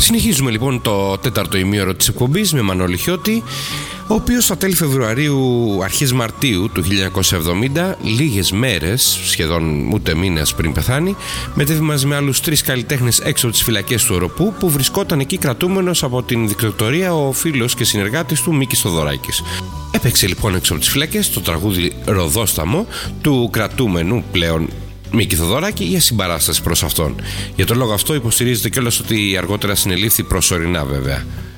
Συνεχίζουμε λοιπόν το τέταρτο ημίωρο της εκπομπής με Μανώλη Χιώτη, ο οποίος στα τέλη Φεβρουαρίου, αρχές Μαρτίου του 1970, λίγες μέρες, σχεδόν ούτε μήνες πριν πεθάνει, μετέβη μαζί με άλλους 3 καλλιτέχνες έξω από τις φυλακές του Οροπού, που βρισκόταν εκεί κρατούμενος από την δικτατορία ο φίλος και συνεργάτης του Μίκης Θοδωράκης. Έπαιξε λοιπόν έξω από τις φυλακές το τραγούδι «Ροδόσταμο» του κρατούμενου πλέον Μίκη Θοδωράκη για συμπαράσταση προς αυτόν. Για τον λόγο αυτό υποστηρίζεται κιόλας ότι αργότερα συνελήφθη προσωρινά βέβαια.